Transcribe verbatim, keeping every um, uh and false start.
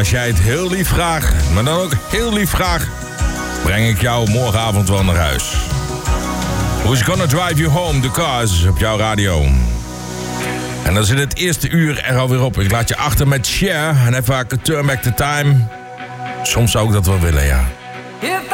als jij het heel lief vraagt, maar dan ook heel lief vraagt, breng ik jou morgenavond wel naar huis. Who's Gonna Drive You Home, The Cars, op jouw radio. En dan zit het eerste uur er alweer op. Ik laat je achter met Cher en even Turn Back the Time. Soms zou ik dat wel willen, ja.